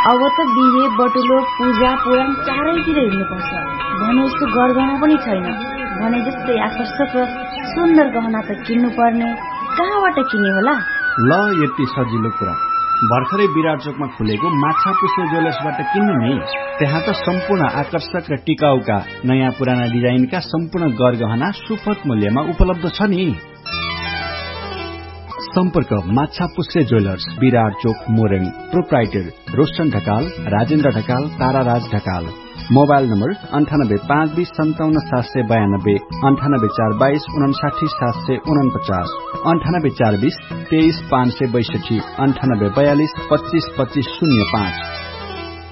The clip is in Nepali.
अब त बिहे बटुलो पूजा पुराण चारैतिर हिँड्नुपर्छ भने यस्तो गरगहना पनि छैन भने जस्तै आकर्षक र सुन्दर गहना त किन्नु पर्ने कहाँबाट किने होला ल यति सजिलो कुरा भर्खरै विराट चोकमा खुलेको माछा पुष्पे ज्वेलर्सबाट किन्नु नि त्यहाँ त सम्पूर्ण आकर्षक र टिकाउका नयाँ पुराना डिजाइनका सम्पूर्ण गरगहना सुपथ मूल्यमा उपलब्ध छ नि सम्पर्क माछा पुष्पे ज्वेलर्स विराट चोक Morang proprietor Roshan Dhakal Rajendra Dhakal ताराराज Dhakal mobile number 9852577792 9842299749 9842235562 9842252505